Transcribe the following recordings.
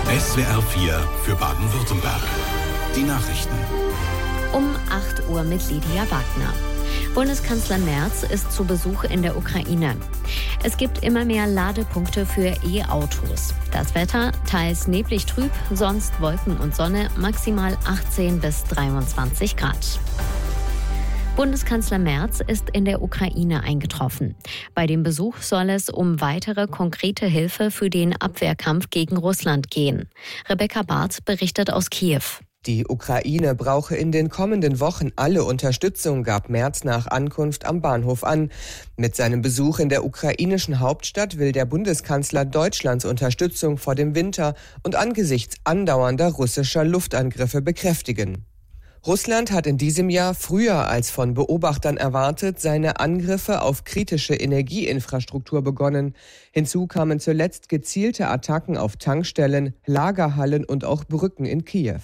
SWR 4 für Baden-Württemberg. Die Nachrichten. Um 8 Uhr mit Lydia Wagner. Bundeskanzler Merz ist zu Besuch in der Ukraine. Es gibt immer mehr Ladepunkte für E-Autos. Das Wetter teils neblig trüb, sonst Wolken und Sonne, maximal 18 bis 23 Grad. Bundeskanzler Merz ist in der Ukraine eingetroffen. Bei dem Besuch soll es um weitere konkrete Hilfe für den Abwehrkampf gegen Russland gehen. Rebecca Barth berichtet aus Kiew. Die Ukraine brauche in den kommenden Wochen alle Unterstützung, gab Merz nach Ankunft am Bahnhof an. Mit seinem Besuch in der ukrainischen Hauptstadt will der Bundeskanzler Deutschlands Unterstützung vor dem Winter und angesichts andauernder russischer Luftangriffe bekräftigen. Russland hat in diesem Jahr früher als von Beobachtern erwartet seine Angriffe auf kritische Energieinfrastruktur begonnen. Hinzu kamen zuletzt gezielte Attacken auf Tankstellen, Lagerhallen und auch Brücken in Kiew.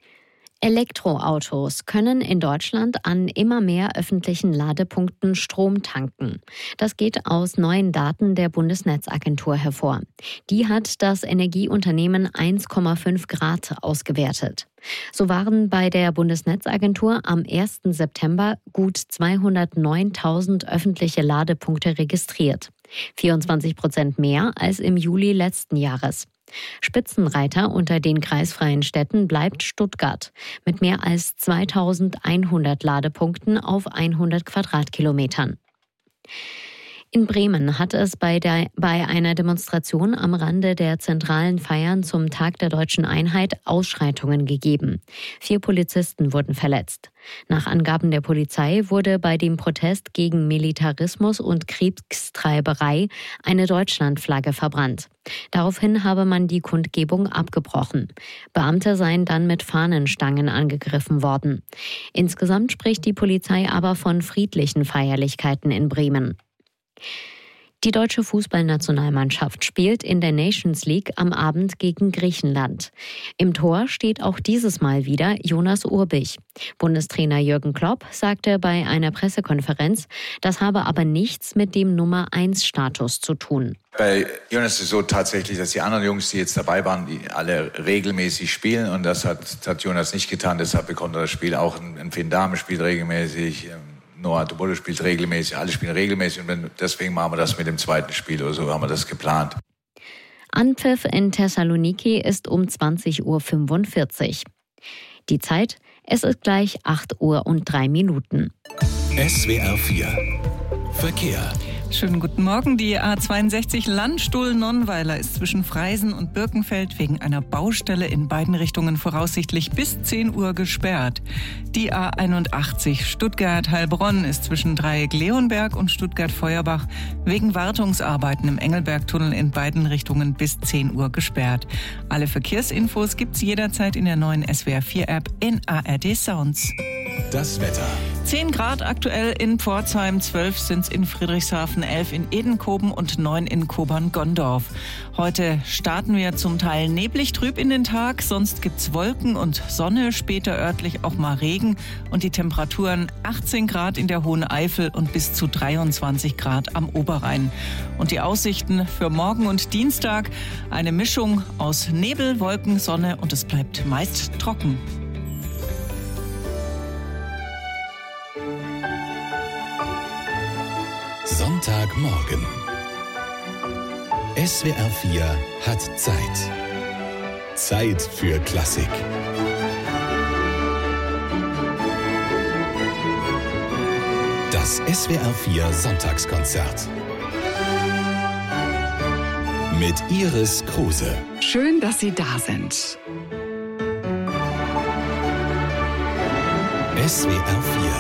Elektroautos können in Deutschland an immer mehr öffentlichen Ladepunkten Strom tanken. Das geht aus neuen Daten der Bundesnetzagentur hervor. Die hat das Energieunternehmen 1,5 Grad ausgewertet. So waren bei der Bundesnetzagentur am 1. September gut 209.000 öffentliche Ladepunkte registriert. 24% mehr als im Juli letzten Jahres. Spitzenreiter unter den kreisfreien Städten bleibt Stuttgart mit mehr als 2100 Ladepunkten auf 100 Quadratkilometern. In Bremen hat es bei einer Demonstration am Rande der zentralen Feiern zum Tag der Deutschen Einheit Ausschreitungen gegeben. 4 Polizisten wurden verletzt. Nach Angaben der Polizei wurde bei dem Protest gegen Militarismus und Kriegstreiberei eine Deutschlandflagge verbrannt. Daraufhin habe man die Kundgebung abgebrochen. Beamte seien dann mit Fahnenstangen angegriffen worden. Insgesamt spricht die Polizei aber von friedlichen Feierlichkeiten in Bremen. Die deutsche Fußballnationalmannschaft spielt in der Nations League am Abend gegen Griechenland. Im Tor steht auch dieses Mal wieder Jonas Urbich. Bundestrainer Jürgen Klopp sagte bei einer Pressekonferenz, das habe aber nichts mit dem Nummer-1-Status zu tun. Bei Jonas ist es so tatsächlich, dass die anderen Jungs, die jetzt dabei waren, die alle regelmäßig spielen. Und das hat Jonas nicht getan. Deshalb bekommt er das Spiel auch. Ein Finn Dahme spielt regelmäßig. Noah Tobolo spielt regelmäßig, alle spielen regelmäßig und deswegen machen wir das mit dem zweiten Spiel oder so haben wir das geplant. Anpfiff in Thessaloniki ist um 20:45 Uhr. Die Zeit, es ist gleich 8:03 Uhr. SWR 4 Verkehr. Schönen guten Morgen. Die A62 Landstuhl-Nonnweiler ist zwischen Freisen und Birkenfeld wegen einer Baustelle in beiden Richtungen voraussichtlich bis 10 Uhr gesperrt. Die A81 Stuttgart-Heilbronn ist zwischen Dreieck-Leonberg und Stuttgart-Feuerbach wegen Wartungsarbeiten im Engelbergtunnel in beiden Richtungen bis 10 Uhr gesperrt. Alle Verkehrsinfos gibt's jederzeit in der neuen SWR4-App in ARD Sounds. Das Wetter. 10 Grad aktuell in Pforzheim, 12 sind's in Friedrichshafen, 11 in Edenkoben und 9 in Kobern-Gondorf. Heute starten wir zum Teil neblig trüb in den Tag, sonst gibt's Wolken und Sonne, später örtlich auch mal Regen und die Temperaturen 18 Grad in der Hohen Eifel und bis zu 23 Grad am Oberrhein. Und die Aussichten für morgen und Dienstag, eine Mischung aus Nebel, Wolken, Sonne und es bleibt meist trocken. Sonntagmorgen. SWR 4 hat Zeit. Zeit für Klassik. Das SWR 4 Sonntagskonzert. Mit Iris Kruse. Schön, dass Sie da sind. SWR 4